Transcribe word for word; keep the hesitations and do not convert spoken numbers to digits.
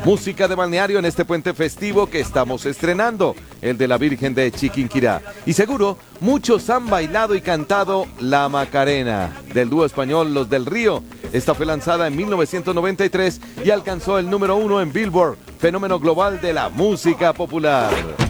música de balneario en este puente festivo que estamos estrenando, el de la Virgen de Chiquinquirá. Y seguro, muchos han bailado y cantado La Macarena, del dúo español Los del Río. Esta fue lanzada en mil novecientos noventa y tres y alcanzó el número uno en Billboard, fenómeno global de la música popular.